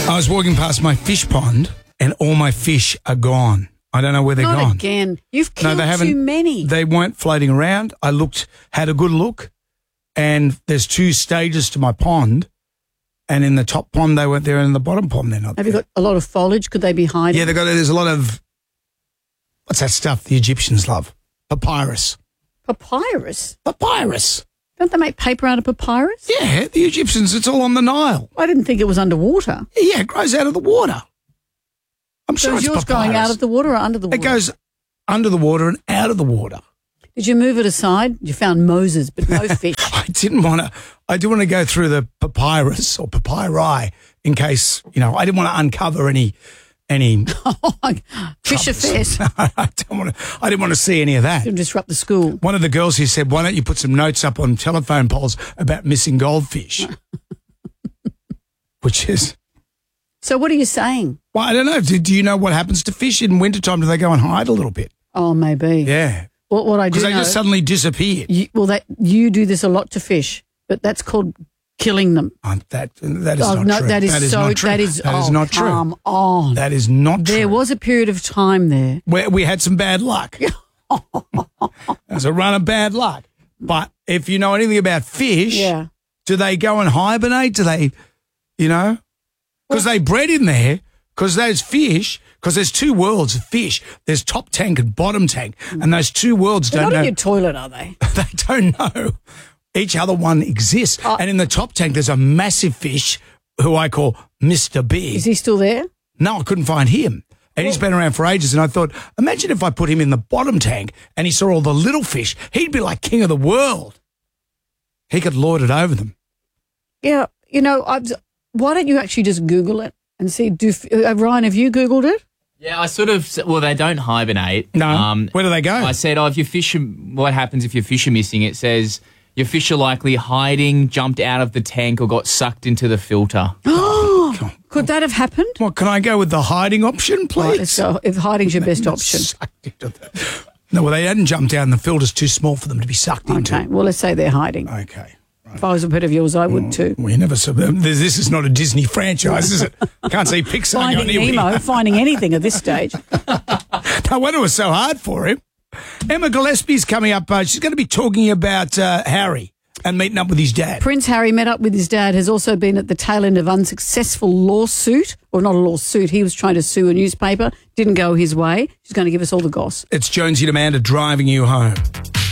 I was walking past my fish pond and all my fish are gone. I don't know where they're Not gone. again. You've killed they haven't. too many. They weren't floating around. I had a good look, and there's 2 stages to my pond, and in the top pond they weren't there, and in the bottom pond they're not. Have you got a lot of foliage? Could they be hiding? Yeah, there's a lot of, what's that stuff the Egyptians love? Papyrus. Papyrus? Papyrus. Don't they make paper out of papyrus? Yeah, the Egyptians, it's all on the Nile. I didn't think it was underwater. Yeah, it grows out of the water. I'm So sure is it's yours papyrus. going out of the water or under the water? It goes under the water and out of the water. Did you move it aside? You found Moses, but no fish. I didn't want to go through the papyrus or papyri in case, I didn't want to uncover any Fish affairs. I didn't want to see any of that. It'll disrupt the school. One of the girls here said, why don't you put some notes up on telephone poles about missing goldfish? Which is... So what are you saying? Well, I don't know. Do you know what happens to fish in wintertime? Do they go and hide a little bit? Oh, maybe. Yeah. What I do Because they know, just suddenly disappear. you do this a lot to fish, but that's called killing them. That is not true. That is not true. That is not true. Come on. That is not true. There was a period of time there where we had some bad luck. There's a run of bad luck. But if you know anything about fish, do they go and hibernate? Do they, because they bred in there, because those fish, because there's 2 worlds of fish. There's top tank and bottom tank, and those 2 worlds They're don't know. not in your toilet, are they? They don't know each other one exists. And in the top tank, there's a massive fish who I call Mr. Big. Is he still there? No, I couldn't find him. And he's been around for ages. And I thought, imagine if I put him in the bottom tank and he saw all the little fish. He'd be like king of the world. He could lord it over them. Yeah. Why don't you actually just Google it and see? Ryan, have you Googled it? Yeah, they don't hibernate. No. Where do they go? I said, if your fish, what happens if your fish are missing? It says your fish are likely hiding, jumped out of the tank, or got sucked into the filter. Could that have happened? Well, can I go with the hiding option, please? Right, let's go. If hiding's your best option. No, well, they hadn't jumped out and the filter's too small for them to be sucked into. Okay, well, let's say they're hiding. Okay. Right. If I was a pet of yours, I would too. We never saw them. This is not a Disney franchise, is it? Can't see Pixar on Finding here. Nemo, finding anything at this stage. No wonder it was so hard for him. Emma Gillespie's coming up. She's going to be talking about Harry and meeting up with his dad. Prince Harry met up with his dad, has also been at the tail end of unsuccessful lawsuit, or not a lawsuit, he was trying to sue a newspaper, didn't go his way. She's going to give us all the goss. It's Jonesy and Amanda driving you home.